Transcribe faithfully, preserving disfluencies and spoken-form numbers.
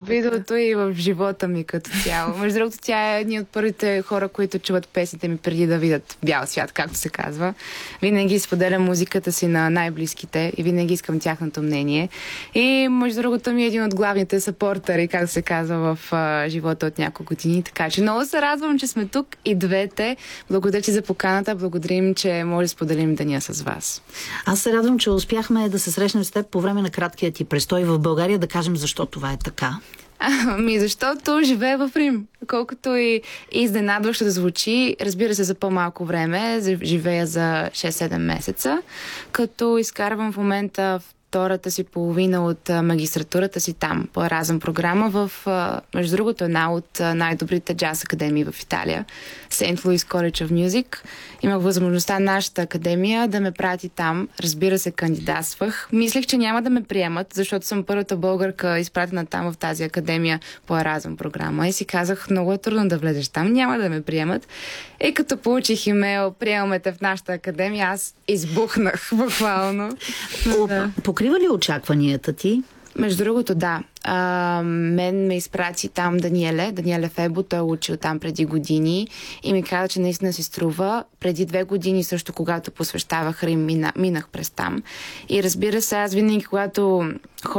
видеото и в живота ми като цяло. Между другото, тя е един от първите хора, които чуват песните ми преди да видят бял свят, както се казва. Винаги споделя музиката си на най-близките и винаги искам тяхното мнение. И между другото ми е един от главните съпортери, както се казва, в а, живота от няколко години. Така че много се радвам, че сме тук и двете. Благодаря ти за поканата. Благодарим, че може да споделим деня с вас. Аз се радвам, че успяхме да се срещнем с теб по време на краткия ти престой в България, да кажем защо това е така. Ами, защото живея в Рим. Колкото и изненадващо да звучи, разбира се, за по-малко време, живея за шест-седем месеца, като изкарвам в момента втората си половина от магистратурата си там, по Еразъм програма в, между другото, една от най-добрите джаз академии в Италия, Сейнт Луис College of Music. Имах възможността нашата академия да ме прати там. Разбира се, кандидатствах. Мислех, че няма да ме приемат, защото съм първата българка изпратена там в тази академия по Еразъм програма. И си казах, много е трудно да влезеш там, няма да ме приемат. И като получих имейл, приемаме те в нашата академия, аз избухнах буквално. Да. Покрива ли очакванията ти? Между другото, да. А, мен ме изпрати там Даниеле, Даниеле Фебо, той е учил там преди години и ми каза, че наистина си струва. Преди две години също, когато посвещавах Рим, мина, минах през там. И разбира се, аз винаги, когато